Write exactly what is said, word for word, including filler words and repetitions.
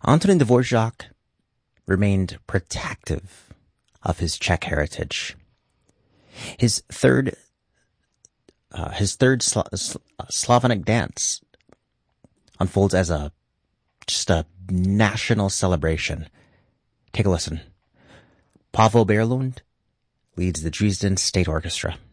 Antonin Dvorak remained protective of his Czech heritage. His third, uh, his third Sla- Slavonic dance unfolds as a just a national celebration. Take a listen. Pavel Berlund leads the Dresden State Orchestra.